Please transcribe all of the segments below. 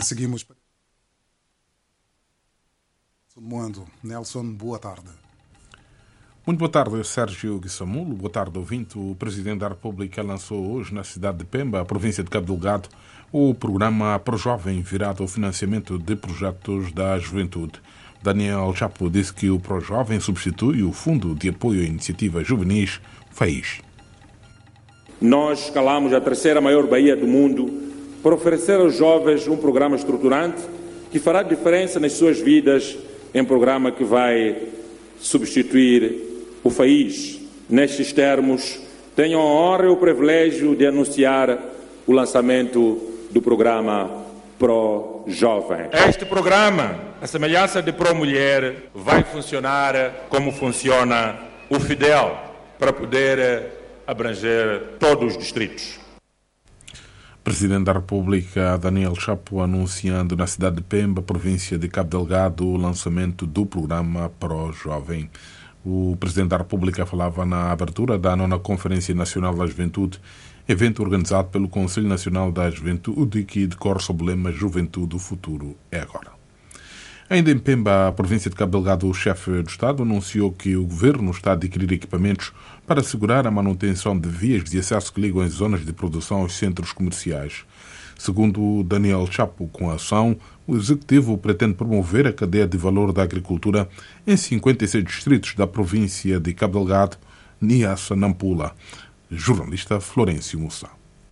Seguimos. Mundo. Nelson, boa tarde. Muito boa tarde, Sérgio Guissamulo. Boa tarde, ouvinte. O Presidente da República lançou hoje na cidade de Pemba, província de Cabo Delgado, o programa Pro Jovem, virado ao financiamento de projetos da juventude. Daniel Chapo disse que o Pro Jovem substitui o Fundo de Apoio a Iniciativas Juvenis, FAIS. Nós escalamos a terceira maior baía do mundo para oferecer aos jovens um programa estruturante que fará diferença nas suas vidas, em programa que vai substituir o FAIS. Nestes termos, tenho a honra e o privilégio de anunciar o lançamento do programa Pro Jovem. Este programa, a semelhança de Pro Mulher, vai funcionar como funciona o FIDEL, para poder abranger todos os distritos. Presidente da República, Daniel Chapo, anunciando na cidade de Pemba, província de Cabo Delgado, o lançamento do programa Pro Jovem. O Presidente da República falava na abertura da 9ª Conferência Nacional da Juventude, evento organizado pelo Conselho Nacional da Juventude, que decorre sob o lema Juventude, o futuro é agora. Ainda em Pemba, a província de Cabo Delgado, o chefe do Estado anunciou que o governo está a adquirir equipamentos para assegurar a manutenção de vias de acesso que ligam as zonas de produção aos centros comerciais. Segundo Daniel Chapo, com a ação, o Executivo pretende promover a cadeia de valor da agricultura em 56 distritos da província de Cabo Delgado, Niassa, Nampula. Jornalista Florencio Mussa.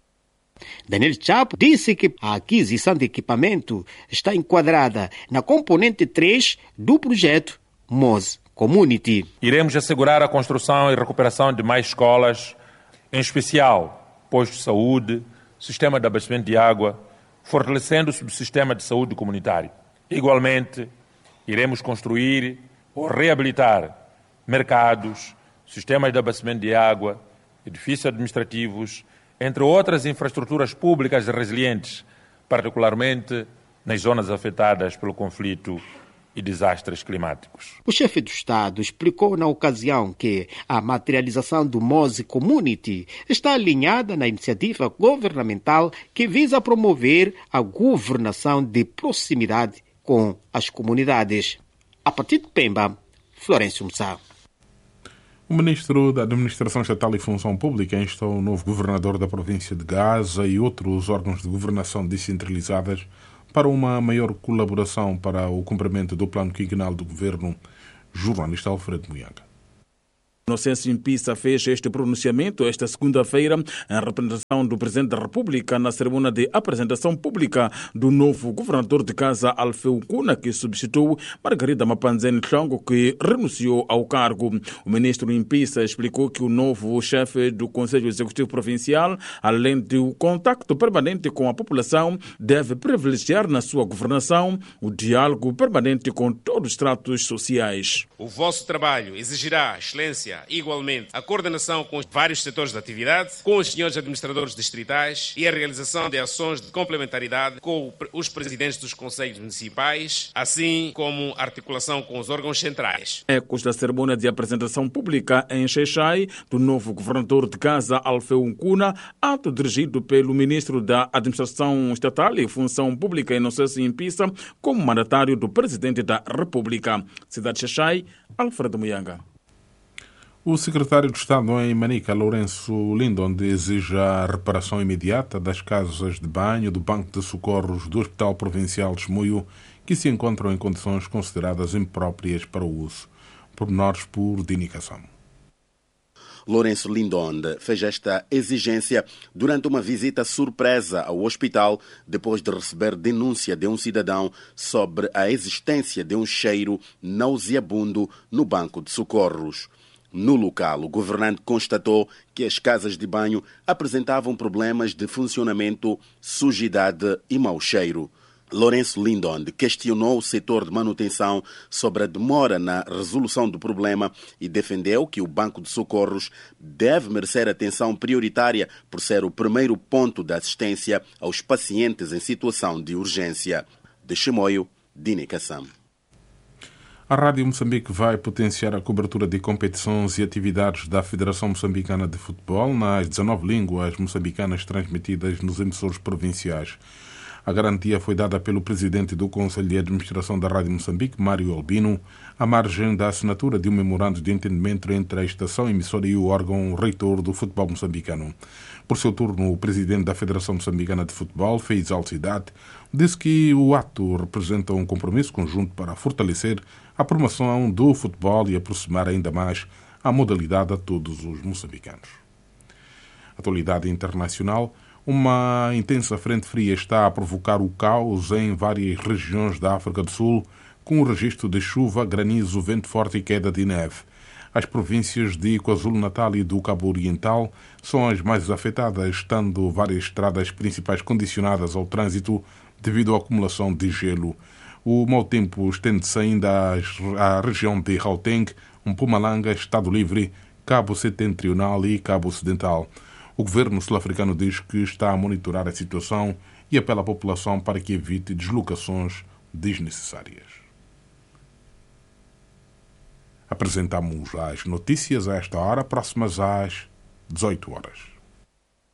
Daniel Chapo disse que a aquisição de equipamento está enquadrada na componente 3 do projeto MOS Community. Iremos assegurar a construção e recuperação de mais escolas, em especial postos de saúde, sistema de abastecimento de água, fortalecendo o subsistema de saúde comunitário. Igualmente, iremos construir ou reabilitar mercados, sistemas de abastecimento de água, edifícios administrativos, entre outras infraestruturas públicas resilientes, particularmente nas zonas afetadas pelo conflito e desastres climáticos. O chefe do Estado explicou na ocasião que a materialização do MOS Community está alinhada na iniciativa governamental que visa promover a governação de proximidade com as comunidades. A partir de Pemba, Florencio Mussa. O ministro da Administração Estatal e Função Pública instou o novo governador da província de Gaza e outros órgãos de governação descentralizadas para uma maior colaboração para o cumprimento do plano quinquenal do governo. Jornalista Alfredo Muyanga. Inocêncio Impissa fez este pronunciamento esta segunda-feira em representação do Presidente da República na cerimônia de apresentação pública do novo governador de Gaza, Alfeu Kuna, que substituiu Margarida Mapanzene Tlongo, que renunciou ao cargo. O ministro Impissa explicou que o novo chefe do Conselho Executivo Provincial, além do contacto permanente com a população, deve privilegiar na sua governação o diálogo permanente com todos os estratos sociais. O vosso trabalho exigirá excelência, igualmente, a coordenação com os vários setores de atividade, com os senhores administradores distritais e a realização de ações de complementaridade com os presidentes dos conselhos municipais, assim como articulação com os órgãos centrais. Ecos da cerimônia de apresentação pública em Xai-Xai do novo governador de Gaza, Alfeu Nkuna, ato dirigido pelo ministro da Administração Estatal e Função Pública, Inocêncio Impissa, como mandatário do Presidente da República. Cidade de Xai-Xai, Alfredo Muyanga. O secretário de Estado em Manica, Lourenço Lindon, exige a reparação imediata das casas de banho do Banco de Socorros do Hospital Provincial de Chimoio, que se encontram em condições consideradas impróprias para o uso. Pormenores por Dinicação. Lourenço Lindon fez esta exigência durante uma visita surpresa ao hospital depois de receber denúncia de um cidadão sobre a existência de um cheiro nauseabundo no Banco de Socorros. No local, o governante constatou que as casas de banho apresentavam problemas de funcionamento, sujidade e mau cheiro. Lourenço Lindon questionou o setor de manutenção sobre a demora na resolução do problema e defendeu que o Banco de Socorros deve merecer atenção prioritária por ser o primeiro ponto de assistência aos pacientes em situação de urgência. De Chimoio, Dinicação. A Rádio Moçambique vai potenciar a cobertura de competições e atividades da Federação Moçambicana de Futebol nas 19 línguas moçambicanas transmitidas nos emissores provinciais. A garantia foi dada pelo presidente do Conselho de Administração da Rádio Moçambique, Mário Albino, à margem da assinatura de um memorando de entendimento entre a estação emissora e o órgão reitor do futebol moçambicano. Por seu turno, o presidente da Federação Moçambicana de Futebol, Feizal Cidade, disse que o ato representa um compromisso conjunto para fortalecer a promoção do futebol e aproximar ainda mais a modalidade a todos os moçambicanos. Atualidade internacional. Uma intensa frente fria está a provocar o caos em várias regiões da África do Sul, com o registro de chuva, granizo, vento forte e queda de neve. As províncias de KwaZulu-Natal e do Cabo Oriental são as mais afetadas, estando várias estradas principais condicionadas ao trânsito devido à acumulação de gelo. O mau tempo estende-se ainda à região de Gauteng, Mpumalanga, Estado Livre, Cabo Setentrional e Cabo Ocidental. O governo sul-africano diz que está a monitorar a situação e apela à população para que evite deslocações desnecessárias. Apresentamos as notícias a esta hora, próximas às 18 horas.